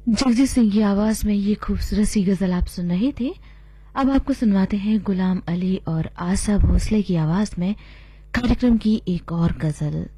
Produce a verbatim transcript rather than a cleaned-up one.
जगजीत सिंह की आवाज में ये खूबसूरत सी गजल आप सुन रहे थे। अब आपको सुनवाते हैं गुलाम अली और आशा भोसले की आवाज में कार्यक्रम की एक और गजल।